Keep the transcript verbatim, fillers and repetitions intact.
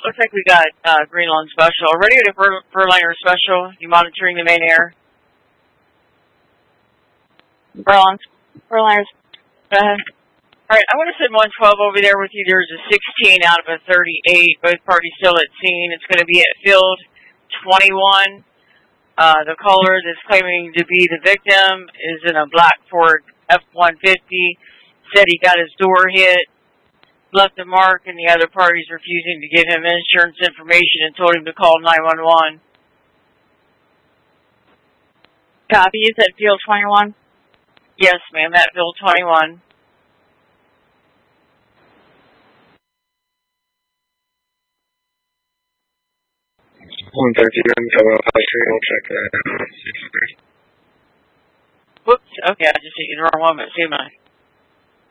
looks like we got uh, Green Lawn Special. Ready to Fur Furliner Special. You monitoring the main air? Furlong. Furliners. Go ahead. All right, I want to send one twelve over there with you. There's a sixteen out of a thirty-eight. Both parties still at scene. It's going to be at field twenty-one. Uh, the caller that's claiming to be the victim is in a black Ford F one fifty. Said he got his door hit, left a mark, and the other party's refusing to give him insurance information and told him to call nine one one. Copy. You said field twenty-one? Yes, ma'am, at field twenty-one. one thirty, I'm going to I'll check that out. Whoops, okay, I just hit you the wrong moment. See you, bye.